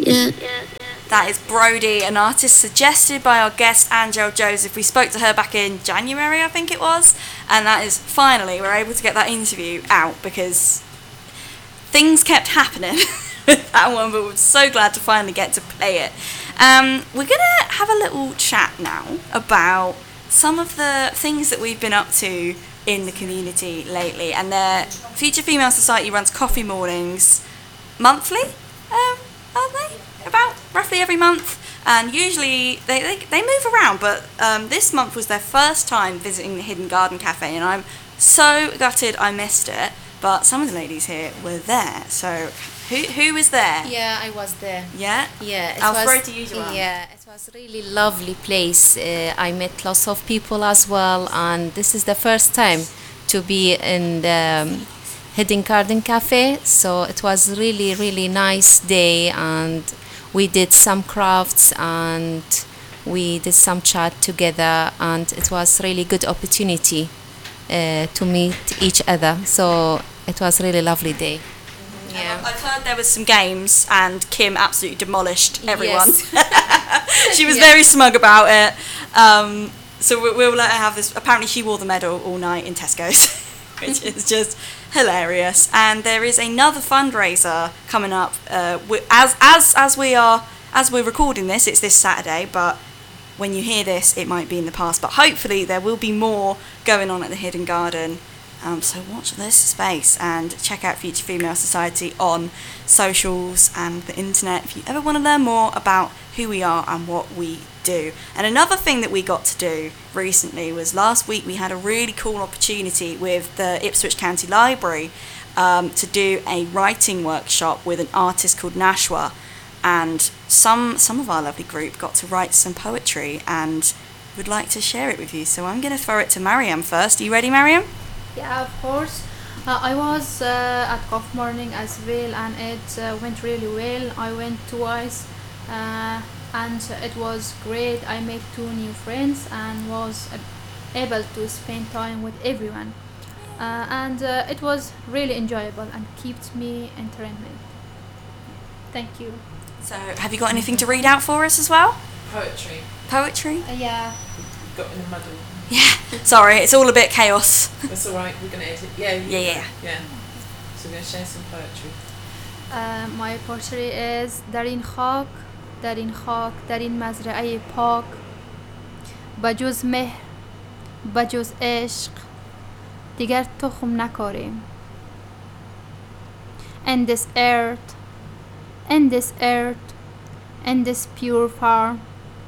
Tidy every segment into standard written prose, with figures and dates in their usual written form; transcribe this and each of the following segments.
Yeah. That is Brody, an artist suggested by our guest Angel Joseph. We spoke to her back in January, I think it was, and that is finally we're able to get that interview out because things kept happening with that one, but we're so glad to finally get to play it. We're gonna have a little chat now about some of the things that we've been up to in the community lately, and the Future Female Society runs coffee mornings monthly, are they? About roughly every month, and usually they move around, but this month was their first time visiting the Hidden Garden Cafe, and I'm so gutted I missed it, but some of the ladies here were there. So who was there? Yeah, I was there. Yeah? Yeah, I'll throw to you, Joanne. Yeah, it was really lovely place. I met lots of people as well, and this is the first time to be in the Hidden Garden Cafe, so it was really, really nice day, and we did some crafts and we did some chat together, and it was really good opportunity to meet each other. So it was really lovely day. Yeah. I've heard there was some games, and Kim absolutely demolished everyone. Yes. She was very smug about it. So we'll let her have this. Apparently, she wore the medal all night in Tesco's, which is just hilarious. And there is another fundraiser coming up. As we're recording this, it's this Saturday. But when you hear this, it might be in the past. But hopefully, there will be more going on at the Hidden Garden. So watch this space and check out Future Female Society on socials and the internet if you ever want to learn more about who we are and what we do. And another thing that we got to do recently was last week we had a really cool opportunity with the Ipswich County Library to do a writing workshop with an artist called Nashwa, and some of our lovely group got to write some poetry and would like to share it with you. So I'm going to throw it to Mariam first. Are you ready, Mariam? Yeah, of course. I was at Coffee Morning as well, and it went really well. I went twice, and it was great. I made 2 new friends and was able to spend time with everyone. And it was really enjoyable and kept me entertained. Thank you. So have you got anything to read out for us as well? Poetry. Poetry? Yeah. Got in the muddle. Yeah. Sorry, it's all a bit chaos. That's all right. We're gonna edit. Yeah. Yeah. So we're gonna share some poetry. My poetry is در این خاک در این مزرعه پاک بجز مهر بجز عشق دیگر تخم نکاریم. In this earth, in this pure farm,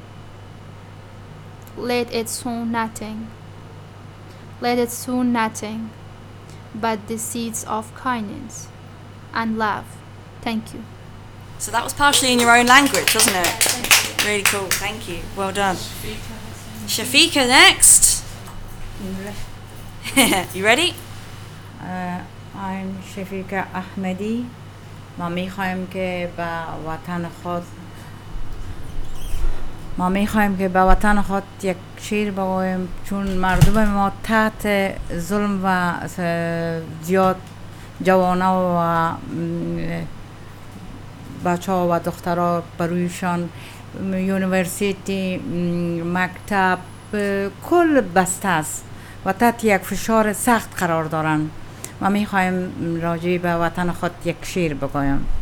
let it sow nothing but the seeds of kindness and love. Thank you. So that was partially in your own language, wasn't it? Thank you. Really cool. Thank you. Well done. Shafika next. You ready? I'm Shafika Ahmadi. ما میخوایم که به وطن خود یک شعر بگویم، چون مردم ما تحت ظلم و زیاد جوانا و بچه ها و دخترها برویشان یونیورسیتی، مکتب، کل بسته است و تحت یک فشار سخت قرار دارند. ما میخوایم راجع به وطن خود یک شعر بگویم.